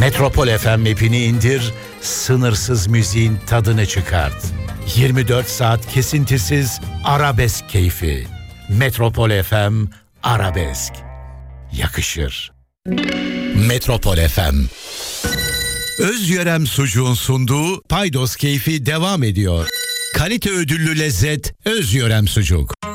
Metropol FM app'ini indir, sınırsız müziğin tadını çıkart. 24 saat kesintisiz arabesk keyfi. Metropol FM Arabesk. Yakışır. Metropol FM. Özyörem Sucuğun sunduğu Paydos keyfi devam ediyor. Kalite ödüllü lezzet Özyörem Sucuk.